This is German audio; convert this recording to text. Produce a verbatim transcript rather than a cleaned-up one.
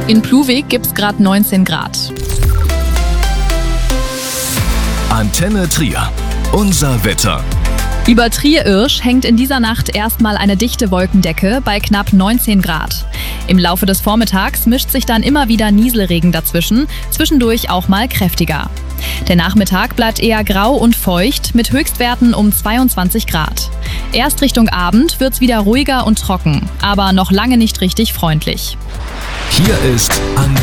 In Pluwig gibt's gerade neunzehn Grad. Antenne Trier. Unser Wetter. Über Trier-Irsch hängt in dieser Nacht erstmal eine dichte Wolkendecke bei knapp neunzehn Grad. Im Laufe des Vormittags mischt sich dann immer wieder Nieselregen dazwischen, zwischendurch auch mal kräftiger. Der Nachmittag bleibt eher grau und feucht mit Höchstwerten um zweiundzwanzig Grad. Erst Richtung Abend wird's wieder ruhiger und trocken, aber noch lange nicht richtig freundlich. Hier ist Antenne